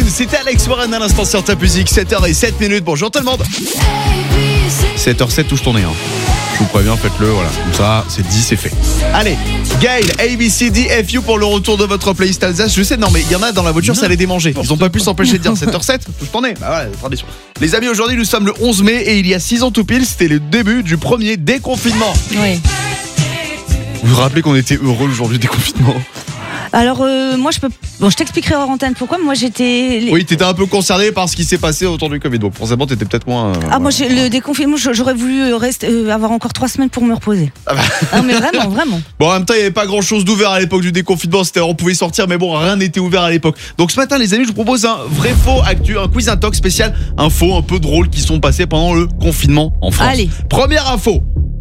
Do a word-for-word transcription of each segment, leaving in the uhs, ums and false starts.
c'était Alex Warren à l'instant sur Top Music, sept heures zéro sept minutes. Bonjour tout le monde. sept heures zéro sept, touche ton nez. Hein. Je vous préviens, faites-le, voilà. Comme ça, c'est dit, c'est fait. Allez, Gaël, A B C D F U pour le retour de votre playlist Alsace. Je sais, non, mais il y en a dans la voiture, non. Ça les démangeait. Ils n'ont pas pu s'empêcher de dire sept heures zéro sept, touche ton nez. Bah voilà, tradition. Les amis, aujourd'hui, nous sommes le onze mai et il y a six ans tout pile, c'était le début du premier déconfinement. Oui. Vous vous rappelez qu'on était heureux le jour du déconfinement? Alors euh, moi je peux, bon je t'expliquerai hors antenne pourquoi. Moi j'étais. Oui, t'étais un peu concerné par ce qui s'est passé autour du Covid, donc forcément t'étais peut-être moins. Euh, ah moi j'ai, le déconfinement, j'aurais voulu rester, euh, avoir encore trois semaines pour me reposer. Ah bah. Non mais vraiment, vraiment. Bon, en même temps il y avait pas grand-chose d'ouvert à l'époque du déconfinement, c'était on pouvait sortir, mais bon rien n'était ouvert à l'époque. Donc ce matin les amis, je vous propose un vrai faux actu, un quiz intox spécial, infos un peu drôles qui sont passées pendant le confinement en France. Allez. Première info.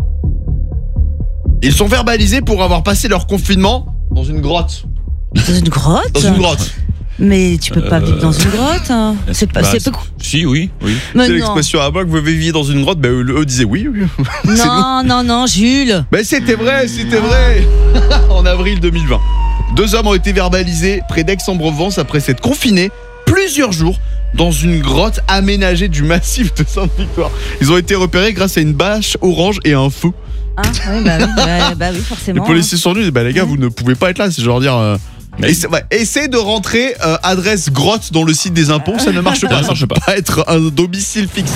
Ils sont verbalisés pour avoir passé leur confinement dans une grotte. Dans une grotte Dans une grotte. Mais tu peux pas Euh, vivre dans une grotte hein. C'est pas, Bah, c'est c'est- pas... Si, oui, oui. Mais C'est non. l'expression à moi que vous viviez dans une grotte, bah eux, eux disaient oui. oui. C'est nous. Non, non, non, Jules. Mais c'était vrai, c'était vrai. En avril deux mille vingt. Deux hommes ont été verbalisés près d'Aix-en-Provence après s'être confinés plusieurs jours dans une grotte aménagée du massif de Sainte-Victoire. Ils ont été repérés grâce à une bâche orange et un feu. Hein oui, bah oui, bah, bah oui, Les forcément. policiers sont venus, bah les gars, vous ne pouvez pas être là, c'est genre dire. Euh, Mais- essa- ouais, essayez de rentrer euh, adresse grotte dans le site des impôts, ça ne marche pas. Ça ne marche Ça peut pas. être un domicile fixe.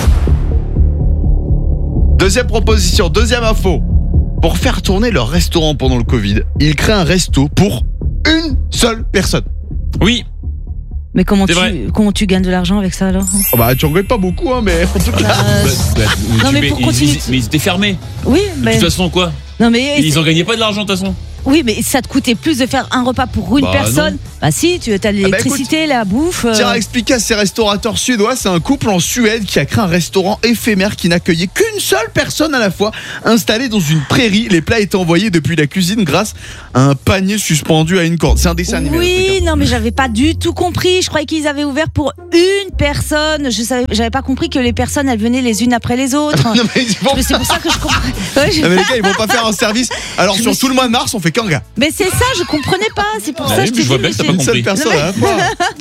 Deuxième proposition, deuxième info. Pour faire tourner leur restaurant pendant le Covid, ils créent un resto pour une seule personne. Oui, Mais comment C'est tu, vrai. comment tu gagnes de l'argent avec ça alors? Oh bah tu regrettes pas beaucoup hein, mais en tout cas. Euh, bah, bah, non, tu- mais pour ils- continuer- ils- mais ils étaient fermés. Oui, De mais toute façon, quoi non mais Ils en gagnaient pas de l'argent, de toute façon. oui, mais ça te coûtait plus de faire un repas pour une Bah, personne. non. Bah si, tu as l'électricité, la bouffe. euh, Tiens à expliquer à ces restaurateurs suédois, c'est un couple en Suède qui a créé un restaurant éphémère qui n'accueillait qu'une seule personne à la fois, installé dans une prairie. Les plats étaient envoyés depuis la cuisine grâce à un panier suspendu à une corde. C'est un dessin animé. le truc, Oui, hein. non mais j'avais pas du tout compris. Je croyais qu'ils avaient ouvert pour une personne. Je savais, j'avais pas compris que les personnes elles venaient les unes après les autres. Non, mais ils vont Mais c'est pour ça que je comprends. Ouais, je- Non, mais les gars, ils vont pas faire un service. Alors Je sur me tout le mois de mars, on fait qu'un gars. Mais c'est ça, je comprenais pas. C'est pour Ah ça oui, que je mais te je vois dis, bien que t'as mais pas Une seule compris. personne à la fois.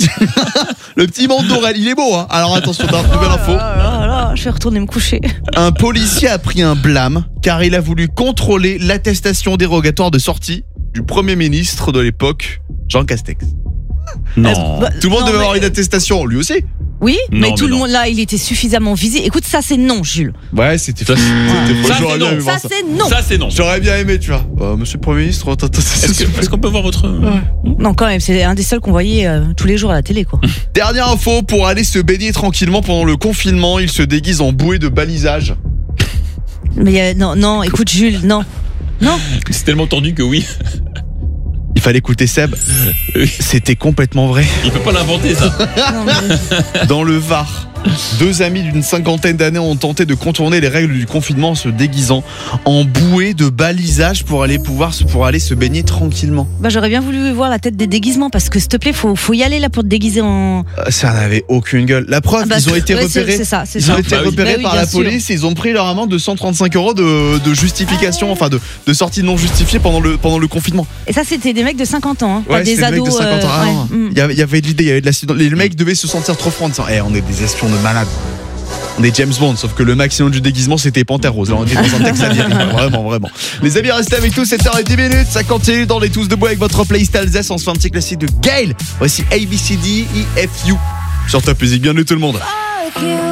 Le petit monde d'Aurel, il est beau. Hein. Alors attention, t'as une nouvelle info. Oh là là, je vais retourner me coucher. Un policier a pris un blâme car il a voulu contrôler l'attestation dérogatoire de sortie du Premier ministre de l'époque, Jean Castex. Non. Bah, Tout le monde non, devait mais- avoir une attestation, lui aussi. Oui, Non, mais tout mais le non. monde là, il était suffisamment visé. Écoute, ça c'est non, Jules. Ouais, c'était Ça, fou. c'est- C'était fou. Ça, J'aurais c'est bien non. aimé voir Ça ça. c'est non. Ça, c'est non. J'aurais bien aimé, tu vois. Euh, monsieur le Premier ministre, attends, attends, Est-ce que- est-ce qu'on peut voir votre. Non, quand même, c'est un des seuls qu'on voyait euh, tous les jours à la télé, quoi. Dernière info, pour aller se baigner tranquillement pendant le confinement, il se déguise en bouée de balisage. Mais euh, non, non, écoute, Jules, non. Non. C'est tellement tendu que oui. Il fallait écouter Seb. Oui. C'était complètement vrai. Il peut pas l'inventer, ça. non mais- Dans le Var, deux amis d'une cinquantaine d'années ont tenté de contourner les règles du confinement en se déguisant en bouée de balisage pour aller pouvoir pour aller se baigner tranquillement. Bah, j'aurais bien voulu voir la tête des déguisements parce que s'il te plaît, faut, faut y aller là pour te déguiser en. Euh, Ça n'avait aucune gueule. La preuve, Ah bah, ils ont été ouais, c'est- repérés. C'est ça, c'est Ils ça. ont été Bah oui. repérés Bah oui, par bien la sûr. police et ils ont pris leur amende de cent trente-cinq euros de, de justification, enfin de, de sortie non justifiée pendant le, pendant le confinement. Et ça, c'était des mecs de cinquante ans, hein, pas Ouais, des c'était des mecs ados. de cinquante ans. euh, Ah non, ouais, mm. il y avait- il y avait de l'idée, il y avait de la Les mecs devaient se sentir trop francs en disant Eh, on est des espions de malades. On est James Bond, sauf que le maximum du déguisement c'était Panthère Rose. Là, on était dans un texte satirique. Vraiment, vraiment. Les amis, restez avec nous, sept heures dix minutes. Ça continue dans les tous debout avec votre playlist Alsace. On se fait un petit classique de Gaël. Voici A B C D E F U sur Top Music. Bienvenue tout le monde.